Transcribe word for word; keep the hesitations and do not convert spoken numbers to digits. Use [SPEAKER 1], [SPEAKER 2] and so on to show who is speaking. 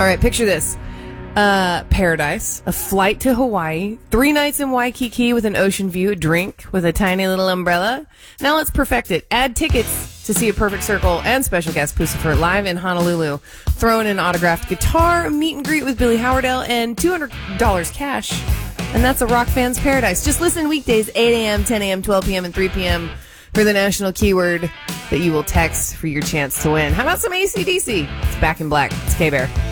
[SPEAKER 1] right, picture this. Uh, paradise, a flight to Hawaii, three nights in Waikiki with an ocean view, a drink with a tiny little umbrella. Now let's perfect it. Add tickets to see A Perfect Circle and special guest Puscifer live in Honolulu. Throw in an autographed guitar, meet and greet with Billy Howardell, and two hundred dollars cash. And that's a rock fan's paradise. Just listen weekdays, eight a.m., ten a.m., twelve p.m., and three p.m. for the national keyword that you will text for your chance to win. How about some A C D C? It's Back in Black. It's K-Bear.